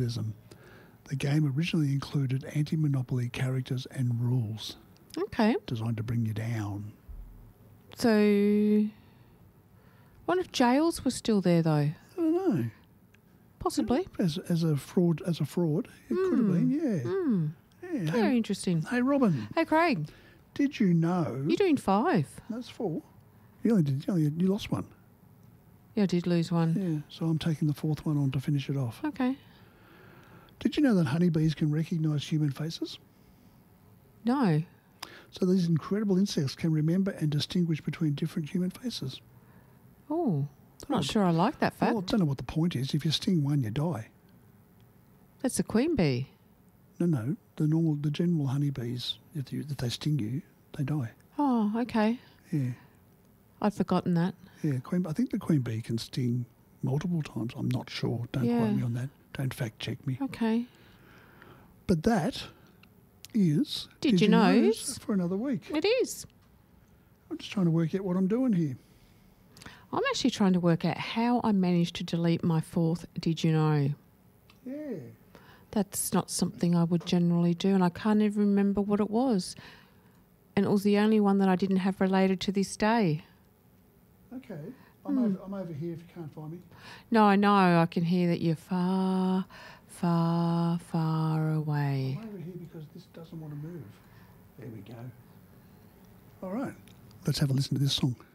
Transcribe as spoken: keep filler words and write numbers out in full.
criticism. The game originally included anti-monopoly characters and rules Okay. designed to bring you down. So, what if jails were still there though? I don't know. Possibly. As as a fraud, as a fraud, it Mm. could have been. Yeah. Hmm. yeah. Very Hey, interesting. hey, Robin, Hey, Craig, did you know? you're doing five. That's four. You only did. You, only, you lost one. Yeah, I did lose one. Yeah. So I'm taking the fourth one on to finish it off. Okay. Did you know that honeybees can recognise human faces? No. So these incredible insects can remember and distinguish between different human faces. Oh, I'm not Oh, sure I like that fact. Well, I don't know what the point is. If you sting one, you die. That's the queen bee. No, no. The normal, the general honeybees, if, you, if they sting you, they die. Oh, okay. Yeah, I'd forgotten that. yeah. Queen, I think the queen bee can sting multiple times. I'm not sure. Don't Yeah. quote me on that. Don't fact check me. Okay. But that is Did you knows? knows for another week. It is. I'm just trying to work out what I'm doing here. I'm actually trying to work out how I managed to delete my fourth Did You Know? Yeah. That's not something I would generally do, and I can't even remember what it was. And it was the only one that I didn't have related to this day. Okay. I'm, over, I'm over here if you can't find me. No, I know. I can hear that you're far, far, far away. I'm over here because this doesn't want to move. There we go. All right. Let's have a listen to this song.